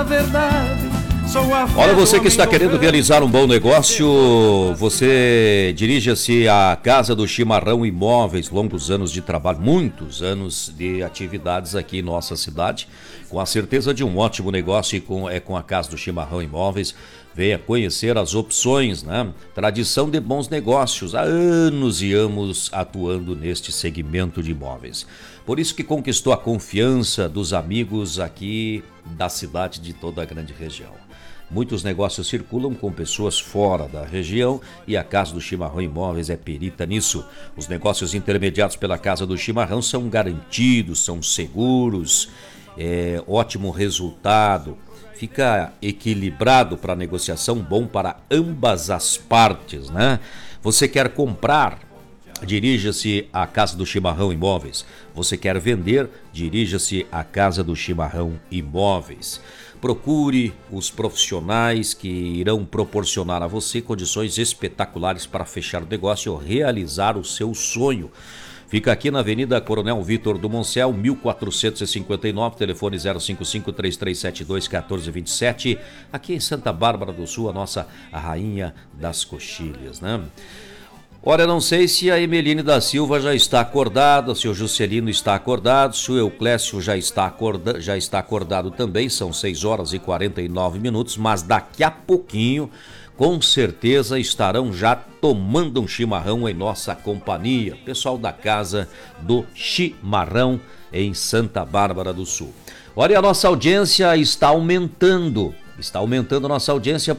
Olha, você que está querendo realizar um bom negócio, você dirija-se à Casa do Chimarrão Imóveis, longos anos de trabalho, muitos anos de atividades aqui em nossa cidade, com a certeza de um ótimo negócio e com a Casa do Chimarrão Imóveis. Venha conhecer as opções, né? Tradição de bons negócios, há anos e anos atuando neste segmento de imóveis. Por isso que conquistou a confiança dos amigos aqui da cidade de toda a grande região. Muitos negócios circulam com pessoas fora da região e a Casa do Chimarrão Imóveis é perita nisso. Os negócios intermediados pela Casa do Chimarrão são garantidos, são seguros, ótimo resultado. Fica equilibrado para a negociação, bom para ambas as partes, né? Você quer comprar? Dirija-se à Casa do Chimarrão Imóveis. Você quer vender? Dirija-se à Casa do Chimarrão Imóveis. Procure os profissionais que irão proporcionar a você condições espetaculares para fechar o negócio ou realizar o seu sonho. Fica aqui na Avenida Coronel Vitor do Moncel, 1459, telefone 055-3372-1427, aqui em Santa Bárbara do Sul, a rainha das coxilhas, né? Olha, não sei se a Emeline da Silva já está acordada, se o Juscelino está acordado, se o Euclésio já está acordado também, são 6 horas e 49 minutos, mas daqui a pouquinho, com certeza estarão já tomando um chimarrão em nossa companhia. Pessoal da Casa do Chimarrão em Santa Bárbara do Sul. Olha, a nossa audiência está aumentando. Está aumentando a nossa audiência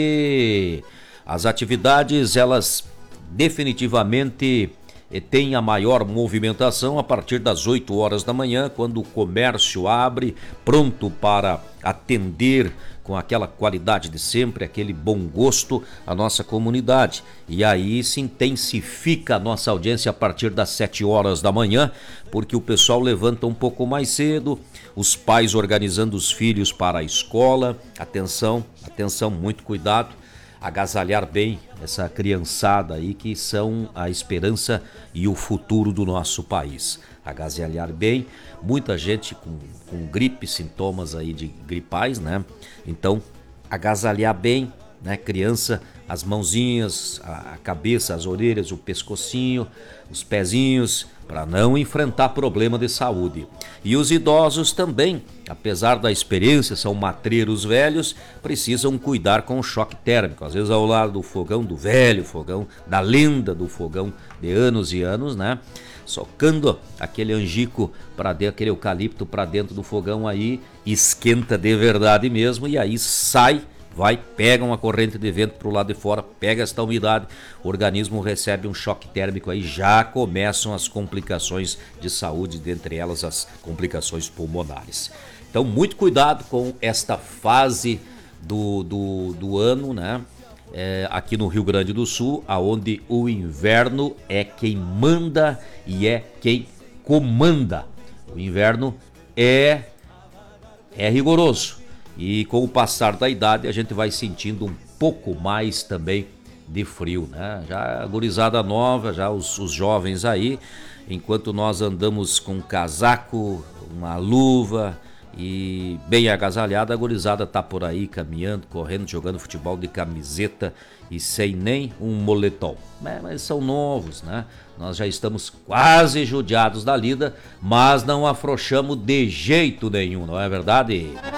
porque as atividades, elas definitivamente tem a maior movimentação a partir das 8 horas da manhã, quando o comércio abre, pronto para atender com aquela qualidade de sempre, aquele bom gosto a nossa comunidade. E aí se intensifica a nossa audiência a partir das 7 horas da manhã, porque o pessoal levanta um pouco mais cedo, os pais organizando os filhos para a escola. Atenção, atenção, muito cuidado. Agasalhar bem essa criançada aí que são a esperança e o futuro do nosso país. Agasalhar bem, muita gente com gripe, sintomas aí de gripais, né? Então, agasalhar bem, né? Criança, as mãozinhas, a cabeça, as orelhas, o pescocinho, os pezinhos, para não enfrentar problema de saúde. E os idosos também, apesar da experiência, são matreiros velhos, precisam cuidar com o choque térmico. Às vezes ao lado do fogão, do velho fogão, da lenda do fogão de anos e anos, né? Socando aquele angico para dentro, aquele eucalipto para dentro do fogão aí, esquenta de verdade mesmo e aí sai, pega uma corrente de vento para o lado de fora, pega esta umidade, o organismo recebe um choque térmico aí, já começam as complicações de saúde, dentre elas as complicações pulmonares. Então, muito cuidado com esta fase do ano, né? Aqui no Rio Grande do Sul, aonde o inverno é quem manda e é quem comanda. O inverno é rigoroso. E com o passar da idade a gente vai sentindo um pouco mais também de frio, né? Já a gurizada nova, já os jovens aí, enquanto nós andamos com casaco, uma luva e bem agasalhada, a gurizada tá por aí caminhando, correndo, jogando futebol de camiseta e sem nem um moletom. Mas são novos, né? Nós já estamos quase judiados da lida, mas não afrouxamos de jeito nenhum, não é verdade?